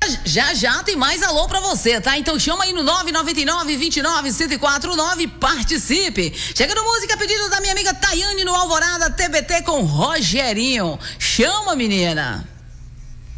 Já já tem mais alô pra você, tá? Então chama aí no 999-29-1049, participe. Chegando música, pedido da minha amiga Tayane no Alvorada TBT com Rogerinho. Chama, menina.